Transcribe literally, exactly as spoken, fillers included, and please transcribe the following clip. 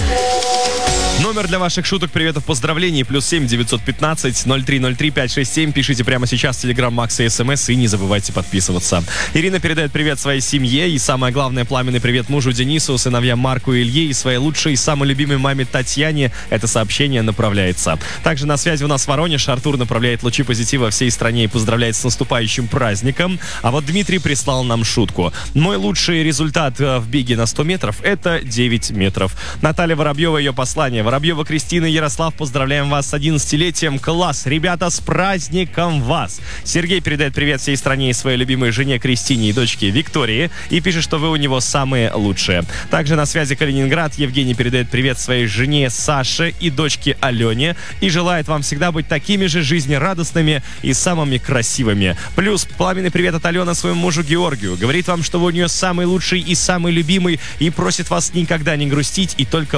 Номер для ваших шуток, приветов, поздравлений. Плюс семь девятьсот пятнадцать ноль три ноль три пять шесть семь. Пишите прямо сейчас в Телеграм Макса и СМС. И не забывайте подписываться. Ирина передает привет своей семье. И самое главное, пламенный привет мужу Денису, сыновьям Марку и Илье. И своей лучшей и самой любимой маме Татьяне. Это сообщение направляется. Также на связи у нас Воронеж. Артур направляет лучи позитива всей стране и поздравляет с наступающим праздником. А вот Дмитрий прислал нам шутку. Мой лучший результат в беге на сто метров — это девять метров. Наталья Воробьева, ее послание. Воробьева Кристина, Ярослав, поздравляем вас с одиннадцатилетием. Класс! Ребята, с праздником вас! Сергей передает привет всей стране и своей любимой жене Кристине и дочке Виктории. И пишет, что вы у него самые лучшие. Также на связи Калининград. Евгений передает привет своей жене Саше и дочке Алене. И желает вам всегда быть такими же жизнерадостными и самыми красивыми. Плюс пламенный привет от Алены своему мужу Георгию. Говорит вам, что вы у нее самый лучший и самый любимый. И просит вас никогда не грустить и только